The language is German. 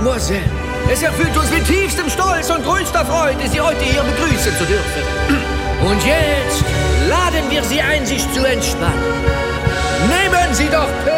Mademoiselle, es erfüllt uns mit tiefstem Stolz und größter Freude, Sie heute hier begrüßen zu dürfen. Und jetzt laden wir Sie ein, sich zu entspannen. Nehmen Sie doch